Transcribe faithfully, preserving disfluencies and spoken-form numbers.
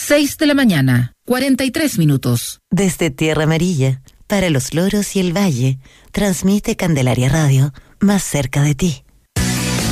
seis de la mañana, cuarenta y tres minutos. Desde Tierra Amarilla, para los loros y el valle, transmite Candelaria Radio, más cerca de ti.